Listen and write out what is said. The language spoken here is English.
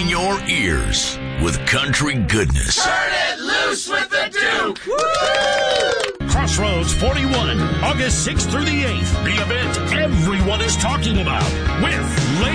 entertain your ears with country goodness. Turn it loose with the Duke! Woo! Crossroads 41, August 6th through the 8th. The event everyone is talking about with